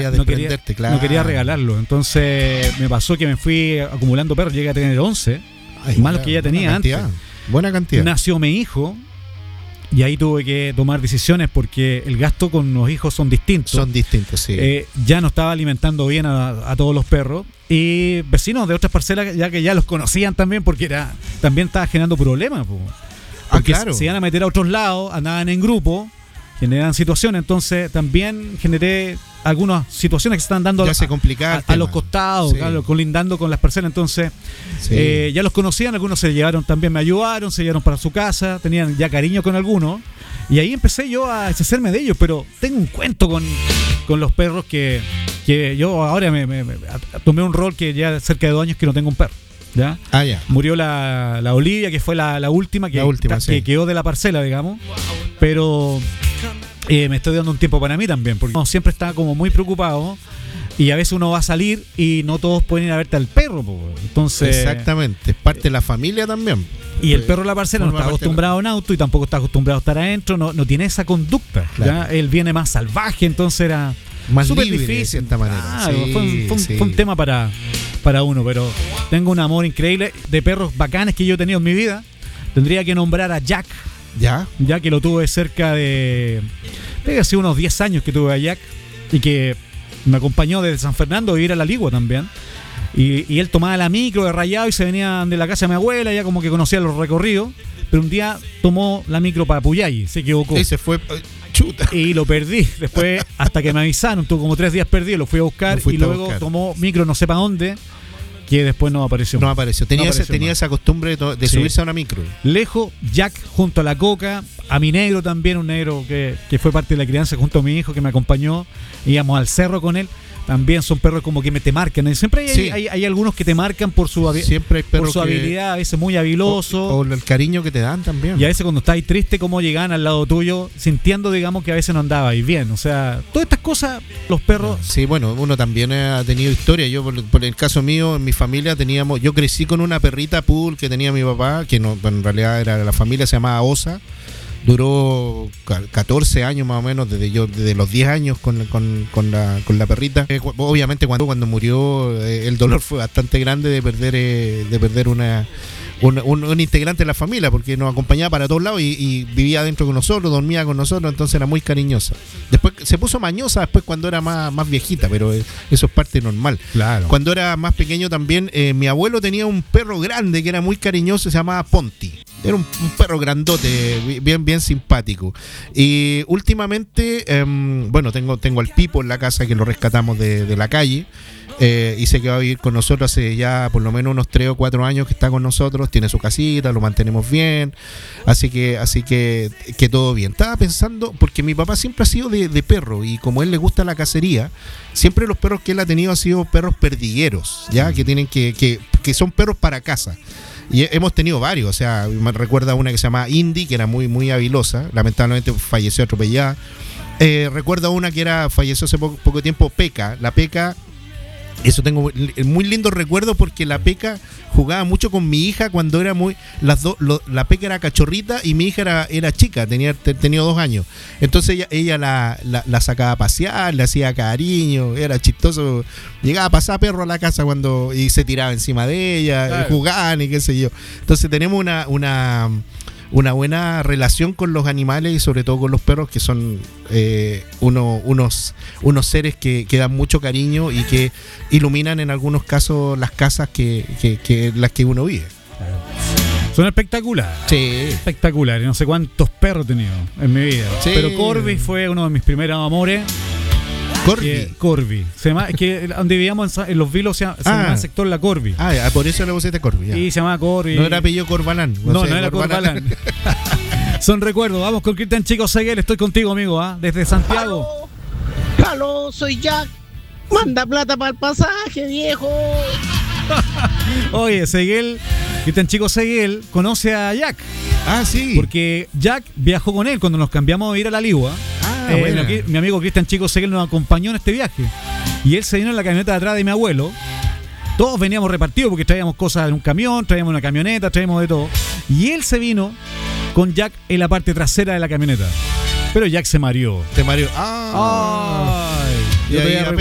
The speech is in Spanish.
no quería regalarlo. Entonces me pasó que me fui acumulando perros, llegué a tener 11, más los que ya tenía antes. Buena cantidad. Nació mi hijo y ahí tuve que tomar decisiones porque el gasto con los hijos son distintos. Sí. Ya no estaba alimentando bien a todos los perros y vecinos de otras parcelas ya que ya los conocían también porque también estaba generando problemas. Porque claro. se iban a meter a otros lados, andaban en grupo, generaban situaciones, entonces también generé algunas situaciones que se están dando a los costados, claro, colindando con las parcelas, entonces ya los conocían, algunos se llevaron también, me ayudaron, se llevaron para su casa, tenían ya cariño con algunos, y ahí empecé yo a deshacerme de ellos, pero tengo un cuento con los perros que yo ahora me tomé un rol que ya cerca de 2 años que no tengo un perro. ¿Ya? Murió la Olivia, que fue la última que quedó de la parcela, digamos, pero me estoy dando un tiempo para mí también, porque uno siempre está como muy preocupado y a veces uno va a salir y no todos pueden ir a verte al perro, entonces exactamente, es parte de la familia también. Y el perro de la parcela no está acostumbrado a un auto y tampoco está acostumbrado a estar adentro, no tiene esa conducta, claro. Él viene más salvaje, entonces era más súper libre difícil. De cierta manera. Claro, fue un tema para uno, pero tengo un amor increíble de perros bacanes que yo he tenido en mi vida. Tendría que nombrar a Jack, ya que lo tuve cerca de hace unos 10 años que tuve a Jack y que me acompañó desde San Fernando a vivir a La Ligua también. Y él tomaba la micro de Rayado y se venía de la casa de mi abuela, ya como que conocía los recorridos, pero un día tomó la micro para Puyay, se equivocó. Y se fue, chuta. Y lo perdí, después hasta que me avisaron, tuvo como 3 días perdido, lo fui a buscar y luego tomó micro no sé para dónde, que después no apareció. Tenía esa costumbre de subirse a una micro. Lejos, Jack junto a la Coca, a mi negro también, un negro que fue parte de la crianza junto a mi hijo que me acompañó, íbamos al cerro con él. También son perros como que te marcan. Siempre hay algunos que te marcan por su habilidad, a veces muy habiloso. O el cariño que te dan también. Y a veces cuando estás triste, como llegan al lado tuyo, sintiendo, digamos, que a veces no andabas bien. O sea, todas estas cosas, los perros. Sí, bueno, uno también ha tenido historia. Yo, por el caso mío, en mi familia yo crecí con una perrita poodle que tenía mi papá, que no, en realidad era la familia, se llamaba Osa. Duró 14 años más o menos, desde los 10 años con la perrita. Obviamente cuando murió el dolor fue bastante grande de perder un integrante de la familia, porque nos acompañaba para todos lados y vivía dentro con nosotros, dormía con nosotros, entonces era muy cariñosa. Después se puso mañosa cuando era más viejita, pero eso es parte normal. Claro. Cuando era más pequeño también, mi abuelo tenía un perro grande que era muy cariñoso, se llamaba Ponti. Era un perro grandote, bien simpático. Y últimamente, tengo al Pipo en la casa, que lo rescatamos de la calle. Y se quedó a vivir con nosotros hace ya por lo menos unos 3 o 4 años que está con nosotros. Tiene su casita, lo mantenemos bien. Así que todo bien. Estaba pensando, porque mi papá siempre ha sido de perro, y como a él le gusta la cacería, siempre los perros que él ha tenido han sido perros perdigueros, ya que tienen que son perros para caza. Y hemos tenido varios, o sea, me recuerda una que se llama Indy, que era muy habilosa, lamentablemente falleció atropellada. Recuerda una que falleció hace poco tiempo, Peca. La Peca, eso tengo muy lindo recuerdo, porque la Peca jugaba mucho con mi hija cuando era la Peca era cachorrita y mi hija era chica, tenía 2 años. Entonces ella la sacaba a pasear, le hacía cariño, era chistoso. Llegaba a pasar perro a la casa y se tiraba encima de ella, claro. Y jugaban y qué sé yo. Entonces tenemos una buena relación con los animales y sobre todo con los perros, que son unos seres que dan mucho cariño y que iluminan en algunos casos las casas que las que uno vive. Son espectaculares. Sí. Espectaculares. No sé cuántos perros he tenido en mi vida. Sí. Pero Corby fue uno de mis primeros amores. Corby. Se llama, que donde vivíamos en Los Vilos se llama el sector La Corby. Por eso le pusiste Corby. Ya. Y se llama Corby. No era apellido Corbalán. No era Corbalán. Son recuerdos. Vamos con Cristian Chico Seguel. Estoy contigo, amigo, desde Santiago. Aló, soy Jack. Manda plata para el pasaje, viejo. Oye, Cristian Chico Seguel conoce a Jack. Sí. Porque Jack viajó con él cuando nos cambiamos a ir a La Ligua. Mi amigo Cristian Chico Seguel nos acompañó en este viaje. Y él se vino en la camioneta de atrás de mi abuelo. Todos veníamos repartidos porque traíamos cosas en un camión, traíamos una camioneta, traíamos de todo. Y él se vino con Jack en la parte trasera de la camioneta. Pero Jack se mareó. ¿Te mareó? Yo todavía